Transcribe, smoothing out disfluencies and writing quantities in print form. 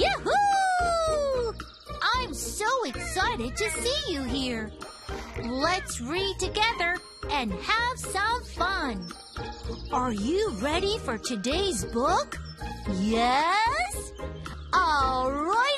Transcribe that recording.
Yoo-hoo! I'm so excited to see you here. Let's read together and have some fun. Are you ready for today's book? Yes? All right.